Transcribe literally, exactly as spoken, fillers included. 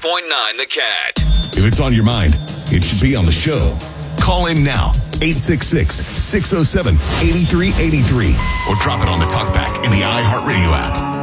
point nine The Cat. If it's on your mind, it should be on the show. Call in now, eight six six, six oh seven, eight three eight three, or drop it on the talkback in the iHeartRadio app.